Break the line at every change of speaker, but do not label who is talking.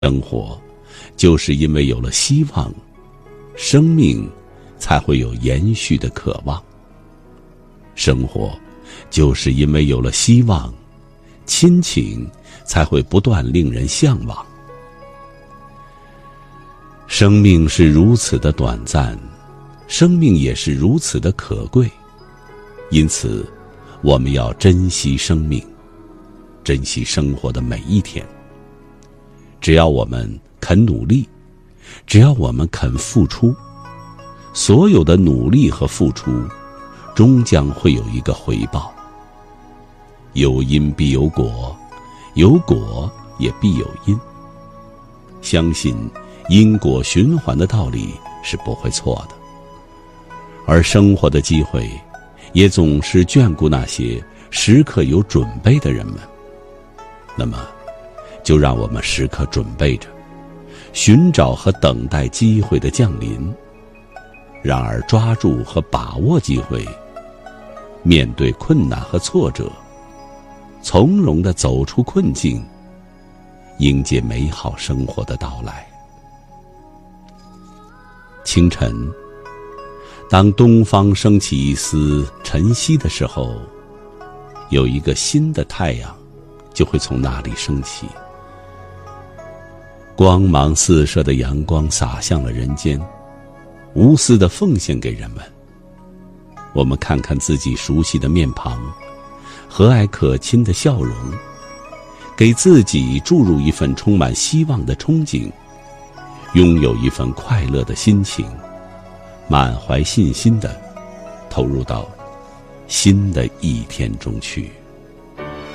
生活就是因为有了希望，生命才会有延续的渴望。生活就是因为有了希望，亲情才会不断令人向往。生命是如此的短暂，生命也是如此的可贵，因此我们要珍惜生命，珍惜生活的每一天。只要我们肯努力，只要我们肯付出，所有的努力和付出终将会有一个回报。有因必有果，有果也必有因。相信因果循环的道理是不会错的，而生活的机会也总是眷顾那些时刻有准备的人们。那么就让我们时刻准备着，寻找和等待机会的降临。然而抓住和把握机会，面对困难和挫折，从容地走出困境，迎接美好生活的到来。清晨，当东方升起一丝晨曦的时候，有一个新的太阳就会从那里升起。光芒四射的阳光洒向了人间，无私地奉献给人们。我们看看自己熟悉的面庞，和蔼可亲的笑容，给自己注入一份充满希望的憧憬，拥有一份快乐的心情，满怀信心地投入到新的一天中去。